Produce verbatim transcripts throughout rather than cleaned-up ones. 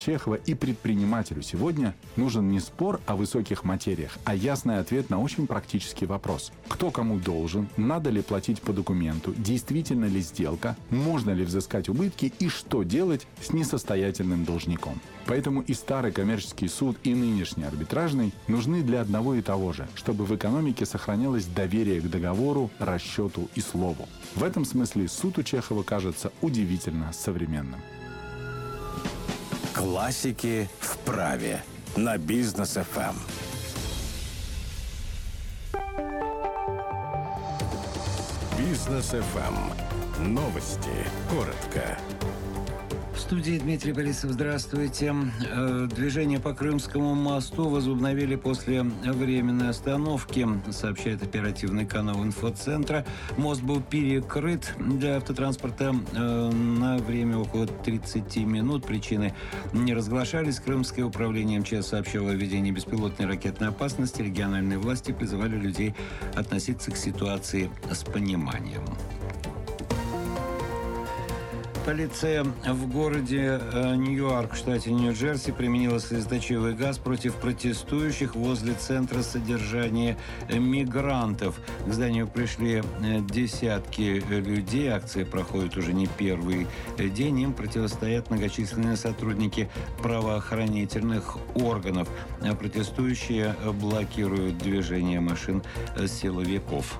Чехова и предпринимателю сегодня нужен не спор о высоких материях, а ясный ответ на очень практический вопрос. Кто кому должен, надо ли платить по документу, действительно ли сделка, можно ли взыскать убытки и что делать с несостоятельным должником. Поэтому и старый коммерческий суд, и нынешний арбитражный нужны для одного и того же, чтобы в экономике сохранялось доверие к договору, расчету и слову. В этом смысле суд у Чехова кажется удивительно современным. Классики в праве на Бизнес эф эм. Бизнес эф эм. Новости. Коротко. В студии Дмитрий Борисов. Здравствуйте. Движение по Крымскому мосту возобновили после временной остановки, сообщает оперативный канал инфоцентра. Мост был перекрыт для автотранспорта на время около тридцати минут. Причины не разглашались. Крымское управление эм че эс сообщило о введении беспилотной ракетной опасности. Региональные власти призывали людей относиться к ситуации с пониманием. Полиция в городе Ньюарк, штате Нью-Джерси, применила слезоточивый газ против протестующих возле центра содержания мигрантов. К зданию пришли десятки людей. Акция проходит уже не первый день. Им противостоят многочисленные сотрудники правоохранительных органов. Протестующие блокируют движение машин силовиков.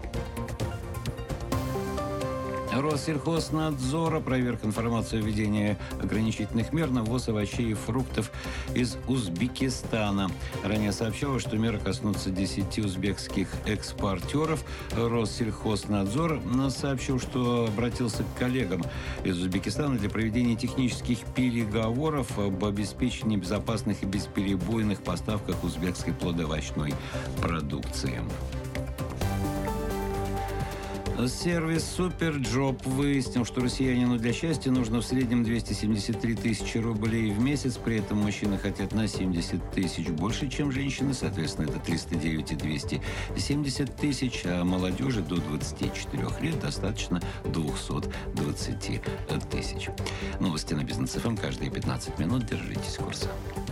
Россельхознадзор опроверг информацию о введении ограничительных мер на ввоз овощей и фруктов из Узбекистана. Ранее сообщалось, что меры коснутся десяти узбекских экспортеров. Россельхознадзор сообщил, что обратился к коллегам из Узбекистана для проведения технических переговоров об обеспечении безопасных и бесперебойных поставках узбекской плодоовощной продукции. Сервис Суперджоп выяснил, что россиянину для счастья нужно в среднем двести семьдесят три тысячи рублей в месяц. При этом мужчины хотят на семьдесят тысяч больше, чем женщины. Соответственно, это триста девять и двести семьдесят тысяч. А молодежи до двадцати четырёх лет достаточно двести двадцать тысяч. Новости на Бизнес эф эм каждые пятнадцать минут. Держитесь курса.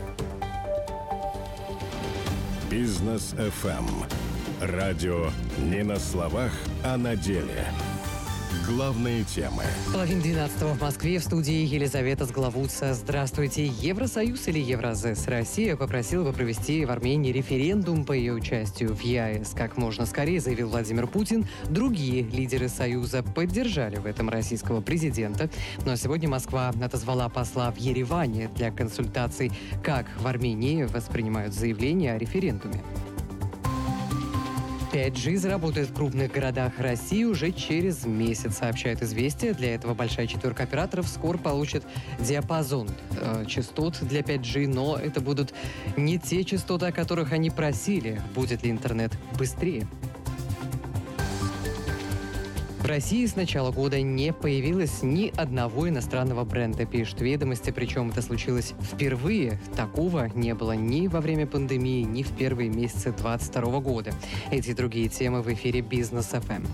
Бизнес эф эм. Радио не на словах, а на деле. Главные темы. Половина двенадцатого в Москве. В студии Елизавета Сглавутса. Здравствуйте. Евросоюз или Евразес? Россия попросила бы провести в Армении референдум по ее участию в ЕАЭС. Как можно скорее, заявил Владимир Путин. Другие лидеры Союза поддержали в этом российского президента. Но сегодня Москва отозвала посла в Ереване для консультаций, как в Армении воспринимают заявление о референдуме. пять джи заработает в крупных городах России уже через месяц, сообщает «Известия». Для этого большая четверка операторов скоро получит диапазон э, частот для пять джи, но это будут не те частоты, о которых они просили. Будет ли интернет быстрее? В России с начала года не появилось ни одного иностранного бренда, пишут «Ведомости», причем это случилось впервые. Такого не было ни во время пандемии, ни в первые месяцы двадцать второго года. Эти и другие темы в эфире Бизнес эф эм.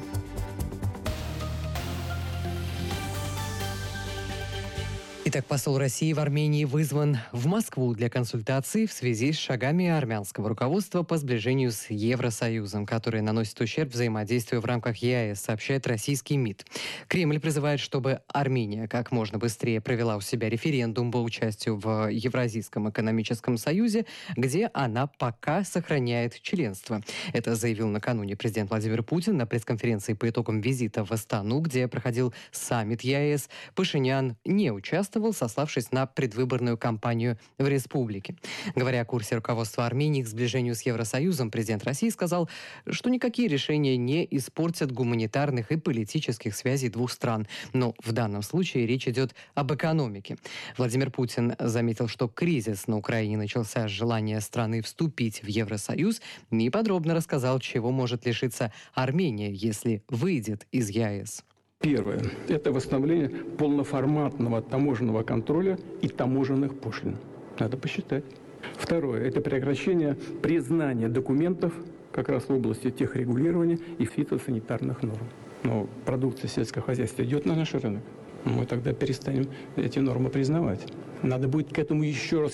Итак, посол России в Армении вызван в Москву для консультаций в связи с шагами армянского руководства по сближению с Евросоюзом, которые наносят ущерб взаимодействию в рамках ЕАЭС, сообщает российский МИД. Кремль призывает, чтобы Армения как можно быстрее провела у себя референдум по участию в Евразийском экономическом союзе, где она пока сохраняет членство. Это заявил накануне президент Владимир Путин на пресс-конференции по итогам визита в Астану, где проходил саммит ЕАЭС. Пашинян не участвовал, сославшись на предвыборную кампанию в республике. Говоря о курсе руководства Армении к сближению с Евросоюзом, президент России сказал, что никакие решения не испортят гуманитарных и политических связей двух стран. Но в данном случае речь идет об экономике. Владимир Путин заметил, что кризис на Украине начался с желания страны вступить в Евросоюз и подробно рассказал, чего может лишиться Армения, если выйдет из ЕАЭС. Первое – это восстановление полноформатного таможенного контроля и таможенных пошлин. Надо посчитать. Второе – это прекращение признания документов как раз в области техрегулирования и фитосанитарных норм. Но продукция сельского хозяйства идет на наш рынок. мы тогда перестанем эти нормы признавать. Надо будет к этому еще раз